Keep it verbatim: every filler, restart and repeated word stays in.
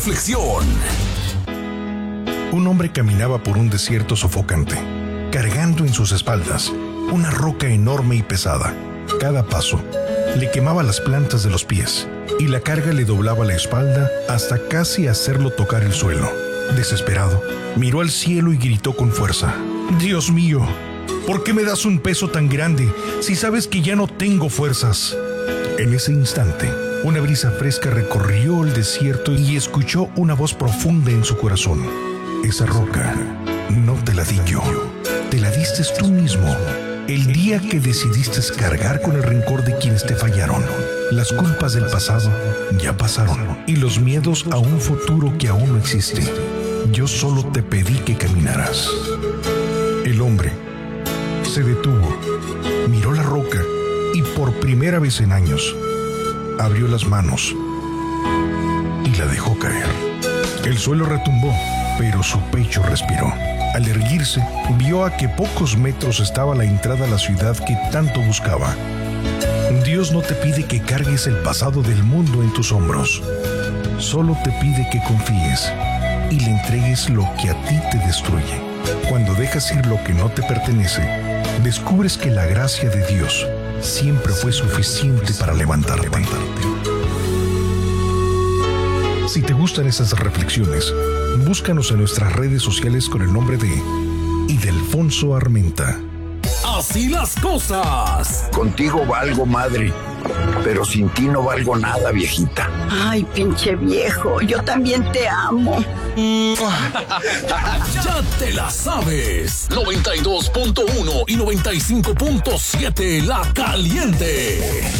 Flexión. Un hombre caminaba por un desierto sofocante, cargando en sus espaldas una roca enorme y pesada. Cada paso le quemaba las plantas de los pies y la carga le doblaba la espalda hasta casi hacerlo tocar el suelo. Desesperado, miró al cielo y gritó con fuerza: «Dios mío, ¿por qué me das un peso tan grande si sabes que ya no tengo fuerzas?». En ese instante, una brisa fresca recorrió el desierto y escuchó una voz profunda en su corazón: «Esa roca no te la di yo, te la diste tú mismo, el día que decidiste cargar con el rencor de quienes te fallaron. Las culpas del pasado ya pasaron y los miedos a un futuro que aún no existe. Yo solo te pedí que caminaras». El hombre se detuvo, miró la roca y por primera vez en años abrió las manos y la dejó caer. El suelo retumbó, pero su pecho respiró. Al erguirse, vio a que pocos metros estaba la entrada a la ciudad que tanto buscaba. Dios no te pide que cargues el pasado del mundo en tus hombros. Solo te pide que confíes y le entregues lo que a ti te destruye. Cuando dejas ir lo que no te pertenece, descubres que la gracia de Dios siempre fue suficiente para levantarte. Si te gustan esas reflexiones, búscanos en nuestras redes sociales con el nombre de Ildefonso Armenta. Así las cosas. Contigo valgo madre, pero sin ti no valgo nada, viejita. Ay, pinche viejo, yo también te amo. Ya te la sabes. noventa y dos punto uno y noventa y cinco punto siete La Caliente.